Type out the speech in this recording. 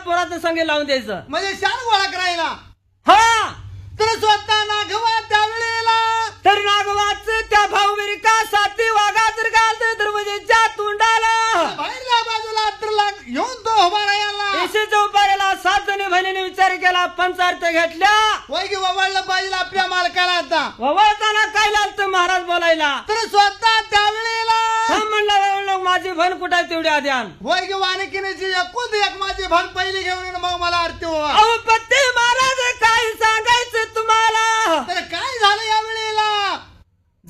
पोरात संगे लावून द्यायचं म्हणजे शान गोळा करायला. हा. तर स्वतः नागवा त्यावेळेला तर नागवाच त्या भाऊबीर का साथी वाघा तर घालते दरवाजेच्या तोंडाला बाहेरल्या बाजूला तर येऊन तो उभा राहायला. इशीच्या उपायाला 7 जणी बहिणीने विचार केला, पंचार्थ घेतल्या. वय की वळलं पाहिजे आपल्या मालकाला. आता वळताना काय लागतं महाराज बोलायला. तर स्वतः त्यावेळेला म्हणलं माझी बहीण कुठे आहे तेवढी आधी आण. वय की वानकिनीची एकूण एक माझी भान पहिली घेऊन येणं, मग मला आरती व्हावा. अहो पत्ते महाराज काय सांगायचं तुम्हाला. तर काय झालं यावेळी